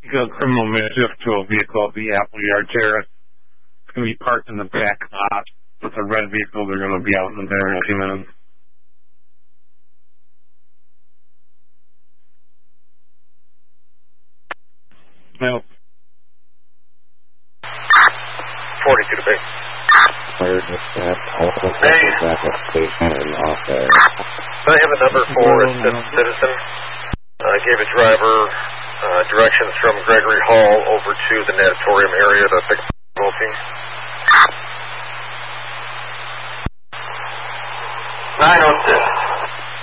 criminal mischief to a vehicle at the Appleyard Terrace. It's going to be parked in the back lot. It's a red vehicle. They're going to be out in there in a few minutes. No. 42 to base. Fire dispatch, also backup station and off there. I have a number for a citizen. I gave a driver directions from Gregory Hall over to the natatorium area to pick up Wolfie. 906.